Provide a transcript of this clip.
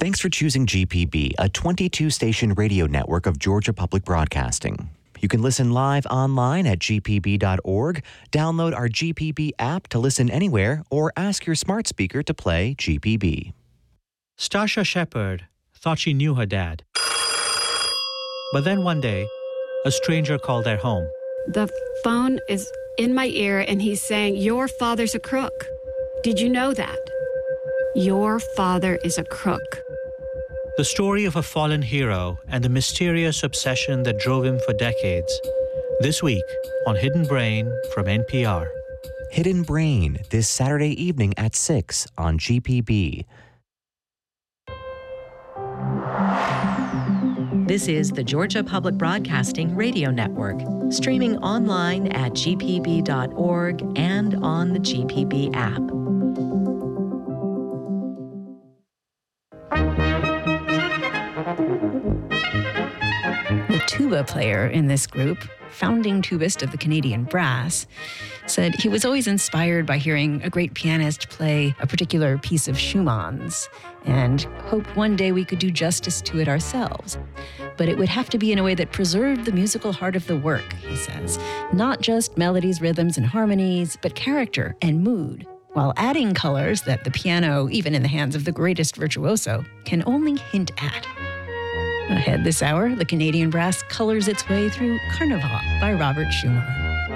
Thanks for choosing GPB, a 22-station radio network of Georgia Public Broadcasting. You can listen live online at gpb.org, download our GPB app to listen anywhere, or ask your smart speaker to play GPB. Stasha Shepard thought she knew her dad. But then one day, a stranger called their home. The phone is in my ear and he's saying, "Your father's a crook. Did you know that? Your father is a crook." The story of a fallen hero and the mysterious obsession that drove him for decades. This week on Hidden Brain from NPR. Hidden Brain, this Saturday evening at 6 on GPB. This is the Georgia Public Broadcasting Radio Network, streaming online at gpb.org and on the GPB app. The tuba player in this group, founding tubist of the Canadian Brass, said he was always inspired by hearing a great pianist play a particular piece of Schumann's and hoped one day we could do justice to it ourselves. But it would have to be in a way that preserved the musical heart of the work, he says. Not just melodies, rhythms, and harmonies, but character and mood, while adding colors that the piano, even in the hands of the greatest virtuoso, can only hint at. Ahead this hour, the Canadian Brass colors its way through Carnival by Robert Schumann.